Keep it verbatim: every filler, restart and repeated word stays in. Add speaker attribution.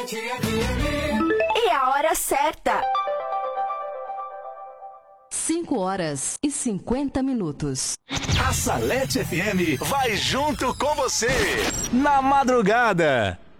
Speaker 1: E a hora certa.
Speaker 2: cinco horas e cinquenta minutos.
Speaker 3: A Salete F M vai junto com você na madrugada.